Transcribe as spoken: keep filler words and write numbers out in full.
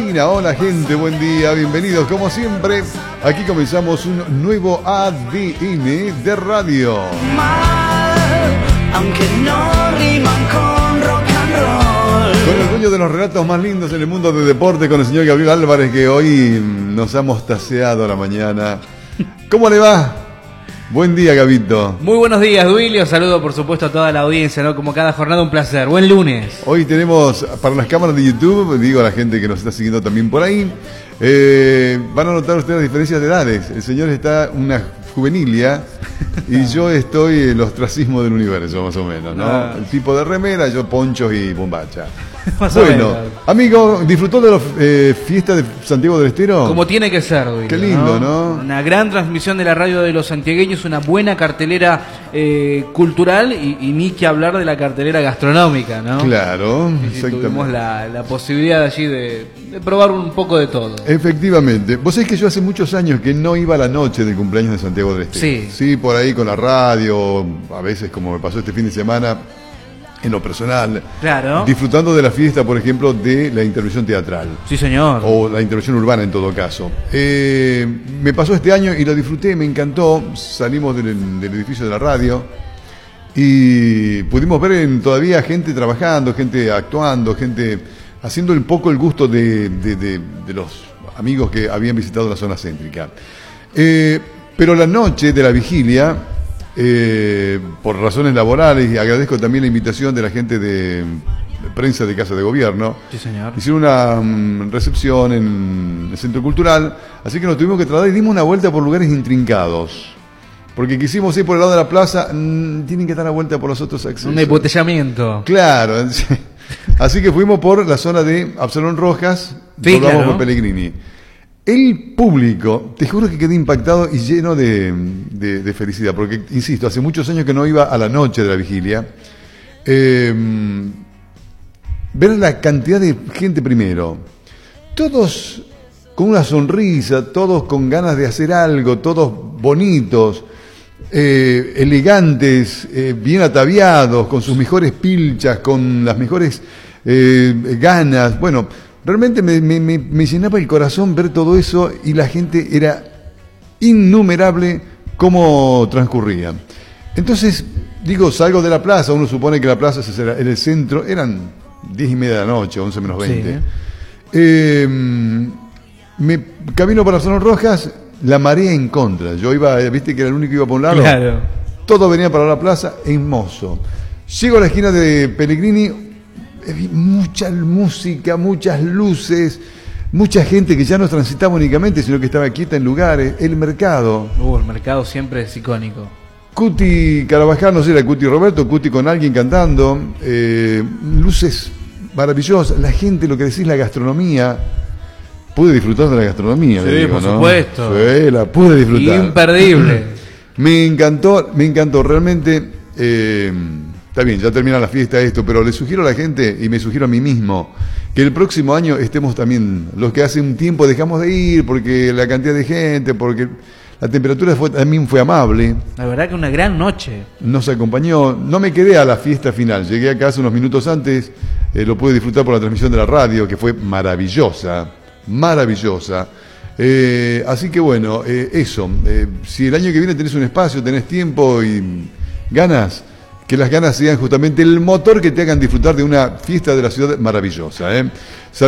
Argentina. Hola gente, buen día, bienvenidos como siempre. Aquí comenzamos un nuevo A D N de radio. Mal, aunque no riman con rock and roll. Con el dueño de los relatos más lindos en el mundo de deporte, con el señor Gabriel Álvarez, que hoy nos ha mostaceado a la mañana. ¿Cómo le va? Buen día, Gabito. Muy buenos días, Duilio. Saludo, por supuesto, a toda la audiencia, ¿no? Como cada jornada, un placer. Buen lunes. Hoy tenemos, para las cámaras de YouTube, digo a la gente que nos está siguiendo también por ahí, eh, van a notar ustedes las diferencias de edades. El señor está una juvenilia y yo estoy el ostracismo del universo, más o menos, ¿no? Ah. El tipo de remera, yo ponchos y bombacha. Más o Bueno, menos. amigo, ¿disfrutó de la eh, fiesta de Santiago del Estero? Como tiene que ser, Duilio. Qué lindo, ¿no? Una gran transmisión de la radio de los santiagueños, una buena cartelera eh, cultural y, y ni que hablar de la cartelera gastronómica, ¿no? Claro, Y exactamente. tuvimos la, la posibilidad allí de, de probar un poco de todo. Efectivamente. Vos sabés que yo hace muchos años que no iba a la noche del cumpleaños de Santiago del Estero. Sí. Sí, por ahí con la radio, a veces como me pasó este fin de semana, en lo personal. Claro. Disfrutando de la fiesta, por ejemplo, de la intervención teatral. Sí, señor. O la intervención urbana en todo caso. Eh, me pasó este año y lo disfruté, me encantó. Salimos del, del edificio de la radio y pudimos ver en, todavía gente trabajando, gente actuando, gente haciendo un poco el gusto de, de, de, de los amigos que habían visitado la zona céntrica. Eh, pero la noche de la vigilia, eh, por razones laborales, y agradezco también la invitación de la gente de, de prensa de Casa de Gobierno, Sí, señor. hicieron una um, recepción en el Centro Cultural, así que nos tuvimos que trasladar y dimos una vuelta por lugares intrincados. Porque quisimos ir por el lado de la plaza, mmm, tienen que dar la vuelta por los otros accesos. Un embotellamiento. Claro, así que fuimos por la zona de Absalón Rojas, Sí, volvamos claro. por Pellegrini. El público, te juro que quedé impactado y lleno de, de, de felicidad, porque, insisto, hace muchos años que no iba a la noche de la vigilia. Eh, ver la cantidad de gente primero, todos con una sonrisa, todos con ganas de hacer algo, todos bonitos, eh, elegantes, eh, bien ataviados, con sus mejores pilchas, con las mejores eh, ganas. Bueno, realmente me, me, me, me llenaba el corazón ver todo eso y la gente era innumerable cómo transcurría. Entonces, digo, salgo de la plaza, uno supone que la plaza era en el centro, eran diez y media de la noche, once menos veinte. Sí. Eh, me camino para Absalón Rojas, la marea en contra. Yo iba, viste que era el único que iba por un lado. Claro. Todo venía para la plaza, hermoso. Llego a la esquina de Pellegrini, eh, mucha música, muchas luces, mucha gente que ya no transitaba únicamente, sino que estaba quieta en lugares, el mercado. Uh, el mercado siempre es icónico. Cuti Carabajal, no sé, era Cuti Roberto, Cuti con alguien cantando, eh, luces maravillosas, la gente, lo que decís, la gastronomía. Pude disfrutar de la gastronomía, Sí, le digo, por ¿no? supuesto. Sí, la pude disfrutar. Imperdible. Me encantó, me encantó, realmente. Eh, está bien, ya termina la fiesta esto, pero le sugiero a la gente, y me sugiero a mí mismo, que el próximo año estemos también, los que hace un tiempo dejamos de ir, porque la cantidad de gente, porque la temperatura fue, también fue amable, La verdad que una gran noche. nos acompañó. No me quedé a la fiesta final, llegué a casa unos minutos antes, eh, lo pude disfrutar por la transmisión de la radio, que fue maravillosa, maravillosa. Eh, así que bueno, eh, eso, eh, si el año que viene tenés un espacio, tenés tiempo y ganas, que las ganas sean justamente el motor que te hagan disfrutar de una fiesta de la ciudad maravillosa, ¿eh?